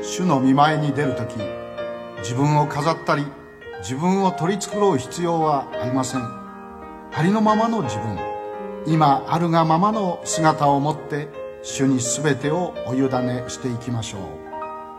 主の御前に出るとき、自分を飾ったり自分を取り繕う必要はありません。ありのままの自分、今あるがままの姿を持って主にすべてをお委ねしていきましょう。